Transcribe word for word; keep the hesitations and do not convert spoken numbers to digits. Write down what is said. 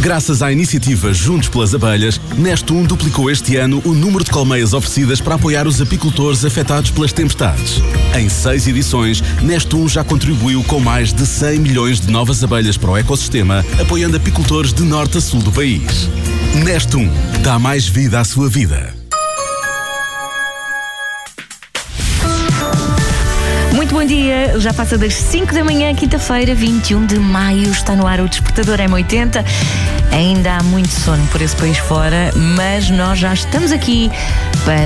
Graças à iniciativa Juntos pelas Abelhas, Nestum duplicou este ano o número de colmeias oferecidas para apoiar os apicultores afetados pelas tempestades. Em seis edições, Nestum já contribuiu com mais de cem milhões de novas abelhas para o ecossistema, apoiando apicultores de norte a sul do país. Nestum dá mais vida à sua vida. Muito bom dia, já passa das cinco da manhã, quinta-feira, vinte e um de maio, está no ar o Despertador M oitenta. Ainda há muito sono por esse país fora, mas nós já estamos aqui para